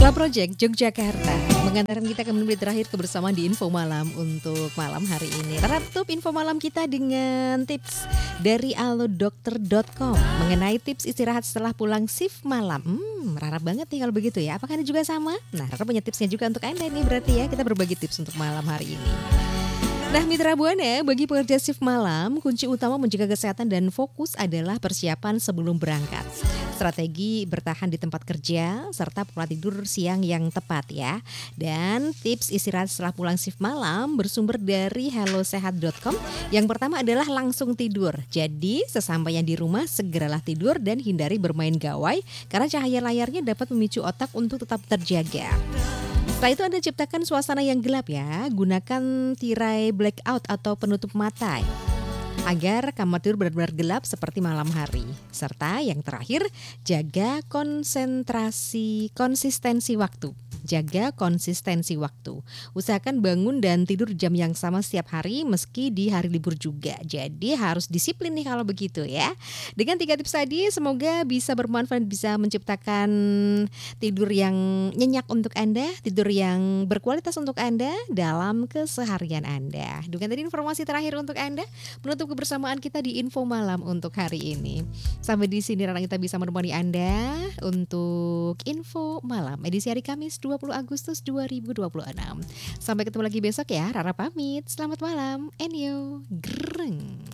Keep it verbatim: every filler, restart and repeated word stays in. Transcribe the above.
Project Yogyakarta mengantarkan kita ke menit terakhir kebersamaan di Info Malam untuk malam hari ini. Ratup Info Malam kita dengan tips dari alodokter dot com mengenai tips istirahat setelah pulang shift malam. Hmm, rarap banget nih kalau begitu ya. Apakah Anda juga sama? Nah, Rara punya tipsnya juga untuk Anda nih berarti ya. Kita berbagi tips untuk malam hari ini. Nah, Mitra Buana, bagi pekerja shift malam, kunci utama menjaga kesehatan dan fokus adalah persiapan sebelum berangkat. Strategi bertahan di tempat kerja, serta pola tidur siang yang tepat ya. Dan tips istirahat setelah pulang shift malam bersumber dari hellosehat dot com. Yang pertama adalah langsung tidur. Jadi, sesampainya di rumah, segeralah tidur dan hindari bermain gawai, karena cahaya layarnya dapat memicu otak untuk tetap terjaga. Setelah itu Anda ciptakan suasana yang gelap ya. Gunakan tirai blackout atau penutup mata agar kamar tidur benar-benar gelap seperti malam hari. Serta yang terakhir, jaga konsentrasi, konsistensi waktu. Jaga konsistensi waktu. Usahakan bangun dan tidur jam yang sama setiap hari meski di hari libur juga. Jadi harus disiplin nih kalau begitu ya. Dengan tiga tips tadi semoga bisa bermanfaat, bisa menciptakan tidur yang nyenyak untuk Anda, tidur yang berkualitas untuk Anda dalam keseharian Anda. Dengan tadi informasi terakhir untuk Anda menutup kebersamaan kita di Info Malam untuk hari ini. Sampai di sini Rara kita bisa menemani Anda untuk Info Malam edisi hari Kamis dua puluh Agustus dua ribu dua puluh enam. Sampai ketemu lagi besok ya. Rara pamit. Selamat malam. Enyo. Greng.